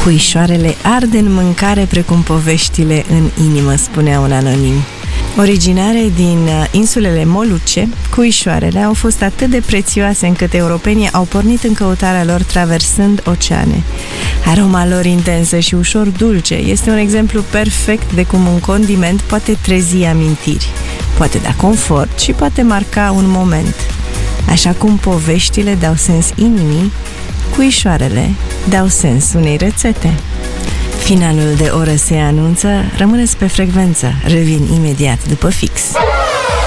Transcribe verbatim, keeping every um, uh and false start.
Puișoarele arde în mâncare precum poveștile în inimă, spunea un anonim. Originare din insulele Molucce, cuișoarele au fost atât de prețioase încât europenii au pornit în căutarea lor traversând oceane. Aroma lor intensă și ușor dulce este un exemplu perfect de cum un condiment poate trezi amintiri, poate da confort și poate marca un moment. Așa cum poveștile dau sens inimii, cuișoarele dau sens unei rețete. Finalul de oră se anunță, rămâneți pe frecvență, revin imediat după fix.